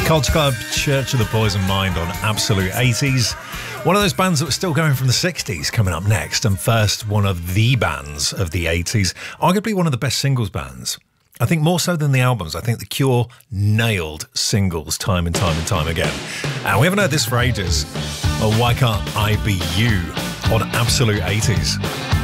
Culture Club, Church of the Poison Mind on Absolute 80s. One of those bands that was still going from the 60s coming up next, and first one of the bands of the 80s, arguably one of the best singles bands. I think more so than the albums. I think The Cure nailed singles time and time and time again. And we haven't heard this for ages. Oh, Why Can't I Be You on Absolute 80s.